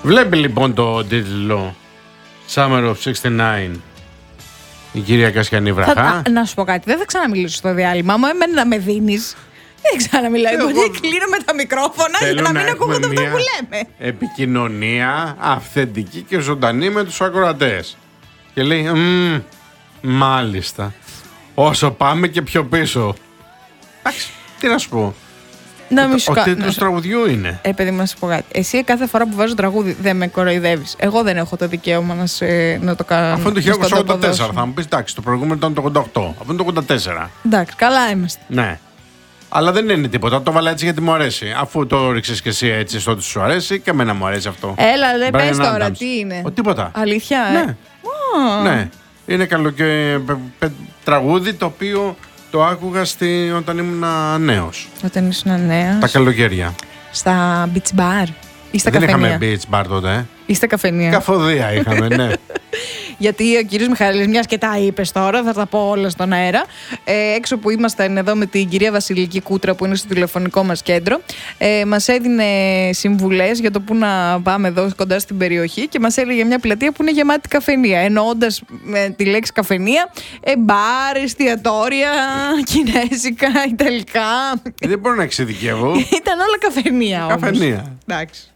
Βλέπει λοιπόν το τίτλο Summer of 69 η κυρία Κασιανή Βραχά. Να σου πω κάτι, δεν θα ξαναμιλήσω στο διάλειμμα μου. Εμένα να με δίνεις. Δεν ξαναμιλάω. Μπορεί κλείνουμε τα μικρόφωνα για να μην ακούγονται αυτό που λέμε. Επικοινωνία αυθεντική και ζωντανή με τους ακροατές. Και λέει, μάλιστα. Όσο πάμε και πιο πίσω. Εντάξει, τι να σου πω. Ο τίτλος τραγουδιού είναι. Παιδί μου, να σου πω κάτι. Εσύ κάθε φορά που βάζω τραγούδι δεν με κοροϊδεύεις. Εγώ δεν έχω το δικαίωμα να το κάνω. Αυτό είναι το 1984. Θα μου πεις, εντάξει, το προηγούμενο ήταν το 88. Αυτό είναι το 84. Εντάξει, καλά είμαστε. Ναι. Αλλά δεν είναι τίποτα. Το βάλα έτσι γιατί μου αρέσει. Αφού το ρίξες και εσύ έτσι στο ότι σου αρέσει, και εμένα μου αρέσει αυτό. Έλα, δεν πες τώρα, τι είναι. Τίποτα. Αλήθεια, Ναι. Ναι. Είναι τραγούδι το οποίο το άκουγα όταν ήμουν νέος. Όταν ήσουν νέος. Τα καλοκαίρια. Στα beach bar ή στα καφενεία. Δεν είχαμε beach bar τότε. Ή στα καφενεία. Καφοδία είχαμε, ναι. Γιατί ο κύριος Μιχαήλης, μιας και τα είπες τώρα, θα τα πω όλα στον αέρα. Έξω που ήμασταν εδώ με την κυρία Βασιλική Κούτρα, που είναι στο τηλεφωνικό μας κέντρο, μας έδινε συμβουλές για το πού να πάμε εδώ κοντά στην περιοχή και μας έλεγε μια πλατεία που είναι γεμάτη καφενεία. Εννοώντας με τη λέξη καφενεία, μπαρ, εστιατόρια, κινέζικα, ιταλικά. Δεν μπορώ να εξειδικεύω. Ήταν όλα καφενεία όμως. Καφενεία. Εντάξει.